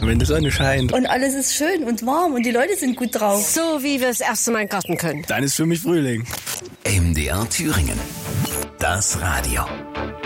wenn die Sonne scheint. Und alles ist schön und warm und die Leute sind gut drauf. So wie wir das erste Mal in den Garten können. Dann ist für mich Frühling. MDR Thüringen. Das Radio.